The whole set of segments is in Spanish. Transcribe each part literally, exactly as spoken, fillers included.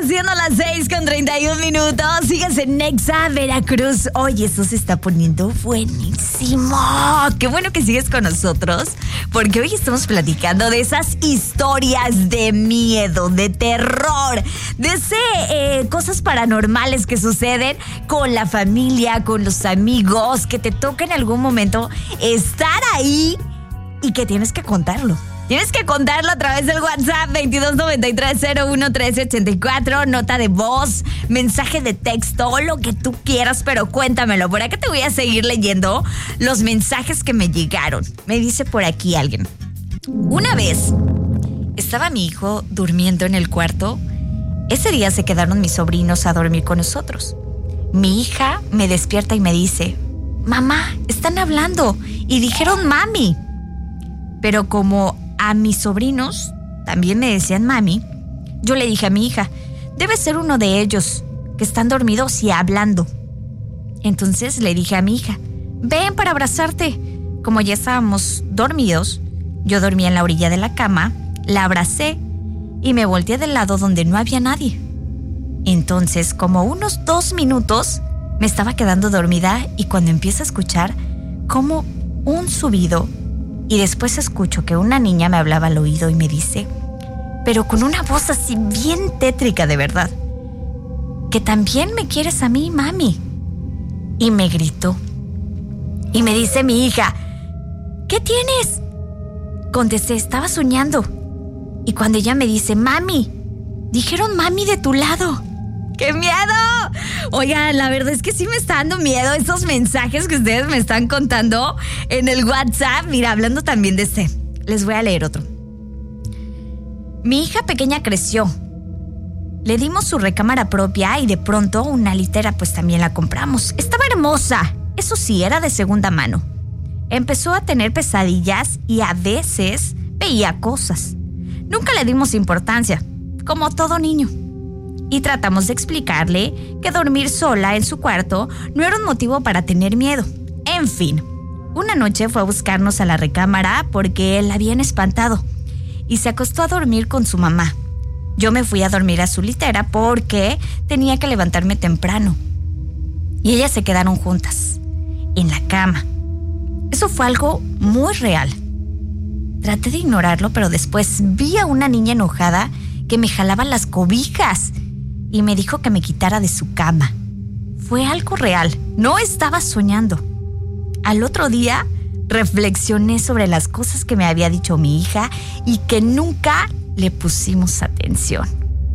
siendo las seis con treinta y un minutos. Sigues en Nexa, Veracruz. Oye, eso se está poniendo buenísimo. Qué bueno que sigues con nosotros, porque hoy estamos platicando de esas historias de miedo, de terror, de ese, eh, cosas paranormales que suceden con la familia, con los amigos, que te toca en algún momento estar ahí y que tienes que contarlo. Tienes que contarlo a través del WhatsApp veintidós noventa y tres cero uno trece ochenta y cuatro, nota de voz, mensaje de texto, lo que tú quieras, pero cuéntamelo. Por acá te voy a seguir leyendo los mensajes que me llegaron. Me dice por aquí alguien. Una vez estaba mi hijo durmiendo en el cuarto. Ese día se quedaron mis sobrinos a dormir con nosotros. Mi hija me despierta y me dice: mamá, están hablando y dijeron mami. Pero como a mis sobrinos también me decían mami, yo le dije a mi hija: debe ser uno de ellos que están dormidos y hablando. Entonces le dije a mi hija: ven para abrazarte. Como ya estábamos dormidos, yo dormía en la orilla de la cama, la abracé y me volteé del lado donde no había nadie. Entonces, como unos dos minutos, me estaba quedando dormida y cuando empiezo a escuchar como un subido, y después escucho que una niña me hablaba al oído y me dice, pero con una voz así bien tétrica de verdad, que también me quieres a mí, mami. Y me gritó. Y me dice mi hija: ¿qué tienes? Contesté: estaba soñando. Y cuando ella me dice: mami, dijeron mami de tu lado. ¡Qué miedo! Oigan, la verdad es que sí me está dando miedo estos mensajes que ustedes me están contando en el WhatsApp. Mira, hablando también de este, les voy a leer otro. Mi hija pequeña creció. Le dimos su recámara propia y de pronto una litera pues también la compramos. Estaba hermosa, eso sí, era de segunda mano. Empezó a tener pesadillas y a veces veía cosas. Nunca le dimos importancia, como todo niño. Y tratamos de explicarle que dormir sola en su cuarto no era un motivo para tener miedo. En fin, una noche fue a buscarnos a la recámara porque la habían espantado y se acostó a dormir con su mamá. Yo me fui a dormir a su litera porque tenía que levantarme temprano. Y ellas se quedaron juntas, en la cama. Eso fue algo muy real. Traté de ignorarlo, pero después vi a una niña enojada que me jalaba las cobijas y me dijo que me quitara de su cama. Fue algo real, no estaba soñando. Al otro día reflexioné sobre las cosas que me había dicho mi hija y que nunca le pusimos atención.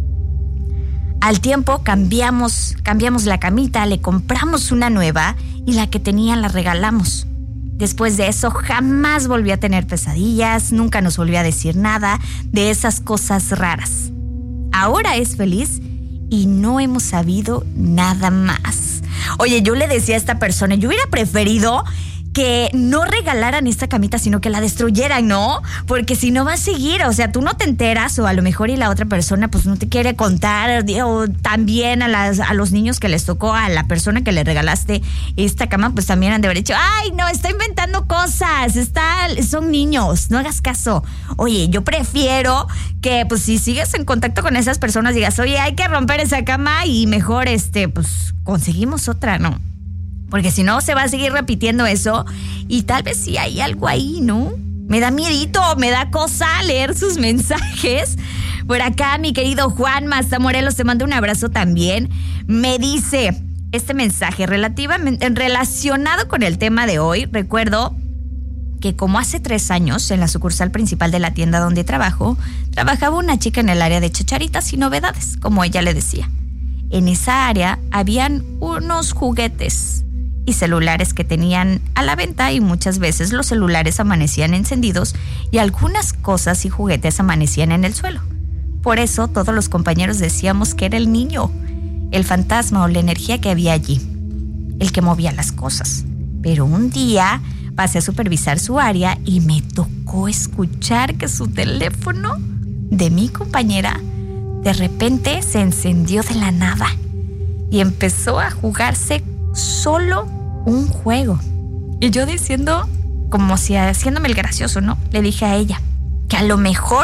Al tiempo cambiamos, cambiamos la camita, le compramos una nueva y la que tenía la regalamos. Después de eso jamás volví a tener pesadillas, nunca nos volvió a decir nada de esas cosas raras. Ahora es feliz y no hemos sabido nada más. Oye, yo le decía a esta persona, yo hubiera preferido que no regalaran esta camita, sino que la destruyeran, ¿no? Porque si no va a seguir, o sea, tú no te enteras, o a lo mejor y la otra persona pues no te quiere contar, o también a, las, a los niños que les tocó, a la persona que le regalaste esta cama, pues también han de haber dicho, ay, no, está inventando cosas, está, son niños, no hagas caso. Oye, yo prefiero que pues si sigues en contacto con esas personas, digas, oye, hay que romper esa cama y mejor, este, pues conseguimos otra, ¿no? Porque si no, se va a seguir repitiendo eso y tal vez sí hay algo ahí, ¿no? Me da miedito, me da cosa leer sus mensajes. Por acá, mi querido Juan Mazza Morelos, te mando un abrazo también. Me dice este mensaje relativamente relacionado con el tema de hoy. Recuerdo que como hace tres años, en la sucursal principal de la tienda donde trabajo, trabajaba una chica en el área de chacharitas y novedades, como ella le decía. En esa área habían unos juguetes y celulares que tenían a la venta y muchas veces los celulares amanecían encendidos y algunas cosas y juguetes amanecían en el suelo. Por eso todos los compañeros decíamos que era el niño, el fantasma o la energía que había allí, el que movía las cosas. Pero un día pasé a supervisar su área y me tocó escuchar que su teléfono de mi compañera de repente se encendió de la nada y empezó a jugarse solo un juego. Y yo diciendo, como si haciéndome el gracioso, ¿no? Le dije a ella que a lo mejor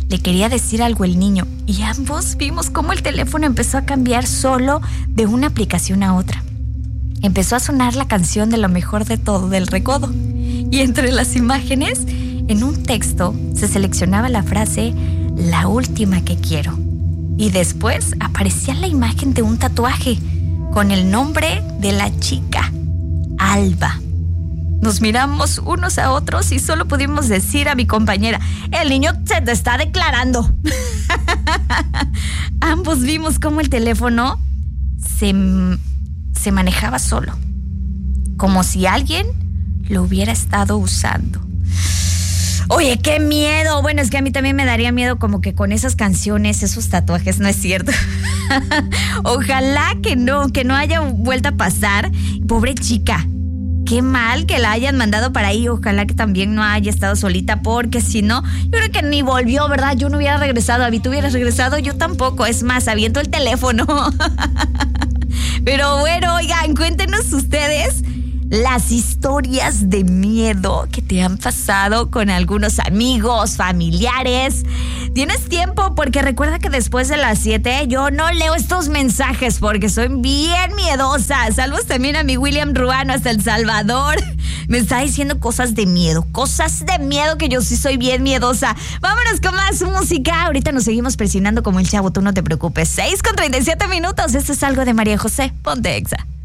Le quería decir algo el niño y ambos vimos cómo el teléfono empezó a cambiar solo de una aplicación a otra. Empezó a sonar la canción de Lo Mejor de Todo del Recodo. Y entre las imágenes, en un texto se seleccionaba la frase "la última que quiero". Y después aparecía la imagen de un tatuaje con el nombre de la chica, Alba. Nos miramos unos a otros y solo pudimos decir a mi compañera: el niño se te está declarando. Ambos vimos cómo el teléfono se, se manejaba solo, como si alguien lo hubiera estado usando. Oye, qué miedo. Bueno, es que a mí también me daría miedo como que con esas canciones, esos tatuajes, ¿no es cierto? Ojalá que no, que no haya vuelto a pasar. Pobre chica. Qué mal que la hayan mandado para ahí. Ojalá que también no haya estado solita, porque si no, yo creo que ni volvió, ¿verdad? Yo no hubiera regresado. A mí tú hubieras regresado, yo tampoco. Es más, aviento el teléfono. Pero bueno, oigan, cuéntenos ustedes las historias de miedo que te han pasado con algunos amigos, familiares. ¿Tienes tiempo? Porque recuerda que después de las siete yo no leo estos mensajes porque soy bien miedosa. Saludos también a mi William Ruano hasta El Salvador. Me está diciendo cosas de miedo, cosas de miedo que yo sí soy bien miedosa. Vámonos con más música. Ahorita nos seguimos presionando como el chavo, tú no te preocupes. seis con treinta y siete minutos. Esto es algo de María José. Ponte Exa.